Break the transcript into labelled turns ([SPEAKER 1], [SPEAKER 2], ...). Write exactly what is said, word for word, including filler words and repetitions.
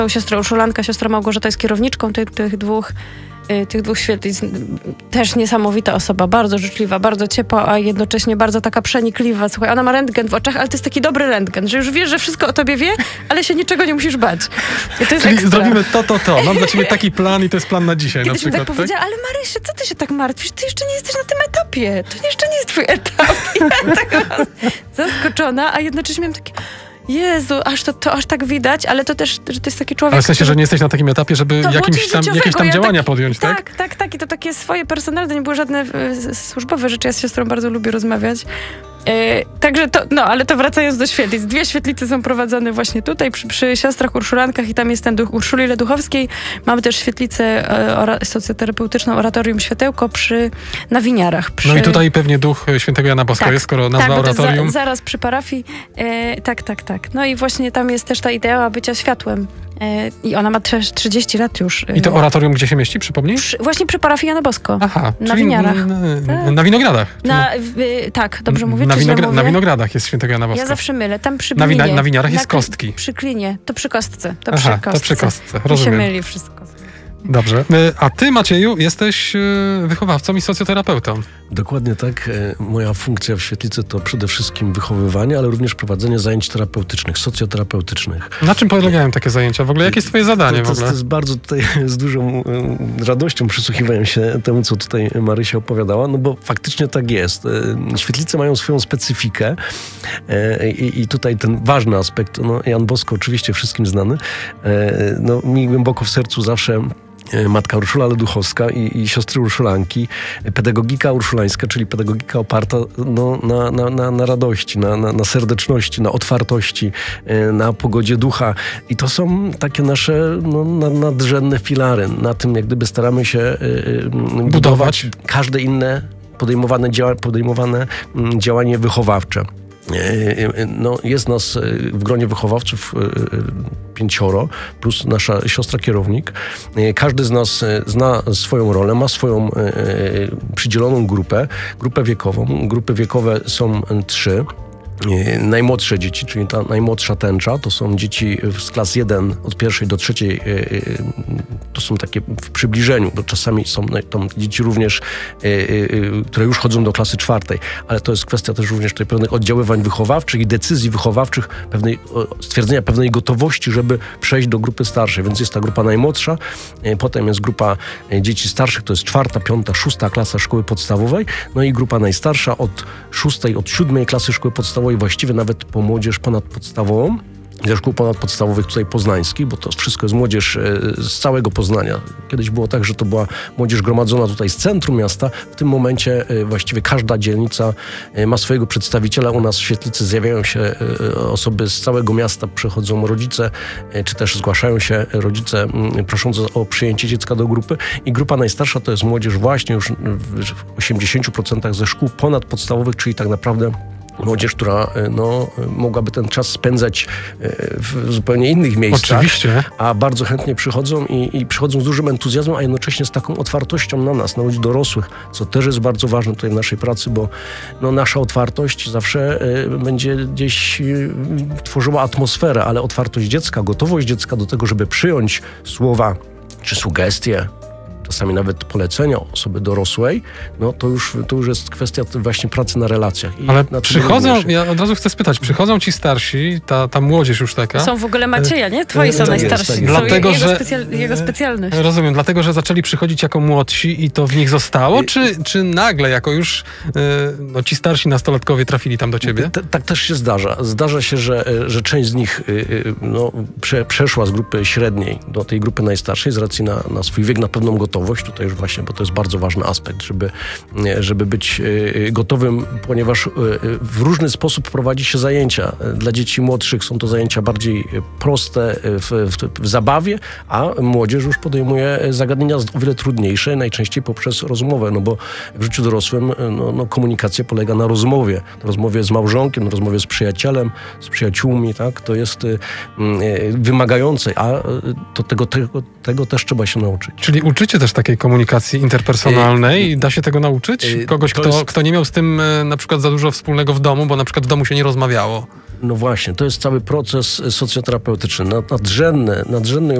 [SPEAKER 1] Siostra Urszulanka, siostra Małgorzata jest kierowniczką tych, tych dwóch tych dwóch świetlic. Też niesamowita osoba, bardzo życzliwa, bardzo ciepła, a jednocześnie bardzo taka przenikliwa. Słuchaj, ona ma rentgen w oczach, ale to jest taki dobry rentgen, że już wiesz, że wszystko o tobie wie, ale się niczego nie musisz bać. I to jest
[SPEAKER 2] Czyli
[SPEAKER 1] ekstra.
[SPEAKER 2] zrobimy to, to, to. Mam dla ciebie taki plan i to jest plan na dzisiaj
[SPEAKER 1] Kiedyś
[SPEAKER 2] na
[SPEAKER 1] mi
[SPEAKER 2] przykład,
[SPEAKER 1] tak powiedziała, ale Marysiu, co ty się tak martwisz? Ty jeszcze nie jesteś na tym etapie. To jeszcze nie jest twój etap. I ja taka zaskoczona, a jednocześnie miałam takie... Jezu, aż to, to aż tak widać, ale to też, że to jest taki człowiek...
[SPEAKER 2] Ale w sensie,
[SPEAKER 1] który...
[SPEAKER 2] że nie jesteś na takim etapie, żeby
[SPEAKER 1] To
[SPEAKER 2] jakimś tam, jakieś tam
[SPEAKER 1] ja
[SPEAKER 2] działania
[SPEAKER 1] tak,
[SPEAKER 2] podjąć, tak?
[SPEAKER 1] Tak, tak, tak. I to takie swoje personalne, nie były żadne y, służbowe rzeczy. Ja z siostrą bardzo lubię rozmawiać. Yy, także to, no, ale to wracając do świetlic. Dwie świetlice są prowadzone właśnie tutaj, przy, przy siostrach Urszulankach i tam jest ten duch Urszuli Leduchowskiej. Mamy też świetlicę y, ora, socjoterapeutyczną Oratorium Światełko przy, na Winiarach. Przy...
[SPEAKER 2] No i tutaj pewnie duch świętego Jana Bosko
[SPEAKER 1] tak,
[SPEAKER 2] jest, skoro nazwa
[SPEAKER 1] tak,
[SPEAKER 2] oratorium.
[SPEAKER 1] Za, zaraz przy parafii. Yy, tak, tak, tak. No i właśnie tam jest też ta idea bycia światłem. I ona ma trzydzieści lat już.
[SPEAKER 2] I to oratorium gdzie się mieści, przypomnij?
[SPEAKER 1] Przy, właśnie przy parafii Jana Bosko.
[SPEAKER 2] Aha,
[SPEAKER 1] na Winiarach.
[SPEAKER 2] Na,
[SPEAKER 1] tak.
[SPEAKER 2] na Winogradach.
[SPEAKER 1] Na, y, tak, dobrze mówię?
[SPEAKER 2] Na,
[SPEAKER 1] czy źle
[SPEAKER 2] winogra-
[SPEAKER 1] mówię?
[SPEAKER 2] na Winogradach jest świętego Jana Bosko.
[SPEAKER 1] Ja zawsze mylę. Tam przy
[SPEAKER 2] na,
[SPEAKER 1] Glinie.
[SPEAKER 2] wina- na Winiarach jest
[SPEAKER 1] na,
[SPEAKER 2] Kostki.
[SPEAKER 1] Przy Klinie. To przy Kostce. To
[SPEAKER 2] Aha,
[SPEAKER 1] przy Kostce.
[SPEAKER 2] to przy Kostce.
[SPEAKER 1] Mi
[SPEAKER 2] Rozumiem.
[SPEAKER 1] się myli wszystko.
[SPEAKER 2] Dobrze. A ty, Macieju, jesteś wychowawcą i socjoterapeutą.
[SPEAKER 3] Dokładnie tak. Moja funkcja w świetlicy to przede wszystkim wychowywanie, ale również prowadzenie zajęć terapeutycznych, socjoterapeutycznych.
[SPEAKER 2] Na czym polegają takie zajęcia w ogóle? Jakie jest twoje zadanie
[SPEAKER 3] to, to,
[SPEAKER 2] w ogóle?
[SPEAKER 3] To jest bardzo tutaj z dużą radością przysłuchiwałem się temu, co tutaj Marysia opowiadała, no bo faktycznie tak jest. Świetlice mają swoją specyfikę i, i tutaj ten ważny aspekt, no Jan Bosko oczywiście wszystkim znany, no mi głęboko w sercu zawsze matka Urszula Leduchowska i, i siostry Urszulanki, pedagogika urszulańska, czyli pedagogika oparta no, na, na, na, na radości, na, na, na serdeczności, na otwartości, na pogodzie ducha. I to są takie nasze no, nadrzędne filary. Na tym jak gdyby staramy się budować, budować każde inne podejmowane, dzia- podejmowane działanie wychowawcze. No, jest nas w gronie wychowawców pięcioro, plus nasza siostra kierownik. Każdy z nas zna swoją rolę, ma swoją przydzieloną grupę, grupę wiekową. Grupy wiekowe są trzy. Najmłodsze dzieci, czyli ta najmłodsza tęcza, to są dzieci z klas jeden od pierwszej do trzeciej, to są takie w przybliżeniu, bo czasami są tam dzieci również, które już chodzą do klasy czwartej, ale to jest kwestia też również tutaj pewnych oddziaływań wychowawczych i decyzji wychowawczych, pewnej, stwierdzenia pewnej gotowości, żeby przejść do grupy starszej, więc jest ta grupa najmłodsza, potem jest grupa dzieci starszych, to jest czwarta, piąta, szósta klasa szkoły podstawowej, no i grupa najstarsza od szóstej, od siódmej klasy szkoły podstawowej, właściwie nawet po młodzież ponadpodstawową, ze szkół ponadpodstawowych tutaj poznańskich, bo to wszystko jest młodzież z całego Poznania. Kiedyś było tak, że to była młodzież gromadzona tutaj z centrum miasta. W tym momencie właściwie każda dzielnica ma swojego przedstawiciela. U nas w Świetlicy zjawiają się osoby z całego miasta, przychodzą rodzice, czy też zgłaszają się rodzice prosząc o przyjęcie dziecka do grupy. I grupa najstarsza to jest młodzież właśnie już w osiemdziesięciu procentach ze szkół ponadpodstawowych, czyli tak naprawdę młodzież, która no, mogłaby ten czas spędzać w zupełnie innych miejscach.
[SPEAKER 2] Oczywiście.
[SPEAKER 3] A bardzo chętnie przychodzą i, i przychodzą z dużym entuzjazmem, a jednocześnie z taką otwartością na nas, na ludzi dorosłych, co też jest bardzo ważne tutaj w naszej pracy, bo no, nasza otwartość zawsze y, będzie gdzieś y, tworzyła atmosferę, ale otwartość dziecka, gotowość dziecka do tego, żeby przyjąć słowa czy sugestie, czasami nawet polecenia osoby dorosłej, no to już, to już jest kwestia właśnie pracy na relacjach. I
[SPEAKER 2] ale
[SPEAKER 3] na
[SPEAKER 2] przychodzą, ja od razu chcę spytać, przychodzą ci starsi, ta, ta młodzież już taka?
[SPEAKER 1] Są w ogóle Macieja, nie? Twoi są
[SPEAKER 3] tak jest,
[SPEAKER 1] najstarsi.
[SPEAKER 3] tak
[SPEAKER 1] Są
[SPEAKER 3] jest.
[SPEAKER 2] Dlatego,
[SPEAKER 1] jego,
[SPEAKER 2] że-
[SPEAKER 1] specjal, jego specjalność.
[SPEAKER 2] Rozumiem, dlatego, że zaczęli przychodzić jako młodsi i to w nich zostało, czy, czy nagle, jako już e, no, ci starsi nastolatkowie trafili tam do ciebie?
[SPEAKER 3] T- tak też się zdarza. Zdarza się, że, że część z nich y, y, no, prze, przeszła z grupy średniej do tej grupy najstarszej z racji na, na swój wiek, na pewną gotowość. Tutaj już właśnie, bo to jest bardzo ważny aspekt, żeby, żeby być y, gotowym, ponieważ y, w różny sposób prowadzi się zajęcia. Dla dzieci młodszych są to zajęcia bardziej proste w, w, w zabawie, a młodzież już podejmuje zagadnienia o wiele trudniejsze, najczęściej poprzez rozmowę, no bo w życiu dorosłym no, no, komunikacja polega na rozmowie. Na rozmowie z małżonkiem, na rozmowie z przyjacielem, z przyjaciółmi, tak? To jest y, y, wymagające, a to tego, tego, tego też trzeba się nauczyć.
[SPEAKER 2] Czyli uczycie też takiej komunikacji interpersonalnej? Da się tego nauczyć? Kogoś, kto,
[SPEAKER 3] jest...
[SPEAKER 2] kto nie miał z tym na przykład za dużo wspólnego w domu, bo na przykład w domu się nie rozmawiało?
[SPEAKER 3] No właśnie, to jest cały proces socjoterapeutyczny. Nadrzędne, nadrzędnej